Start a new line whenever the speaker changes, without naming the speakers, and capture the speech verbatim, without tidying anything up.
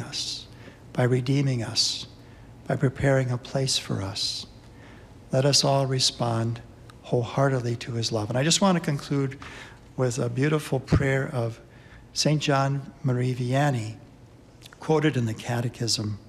us, by redeeming us, by preparing a place for us. Let us all respond wholeheartedly to his love. And I just want to conclude with a beautiful prayer of Saint John Marie Vianney, quoted in the Catechism.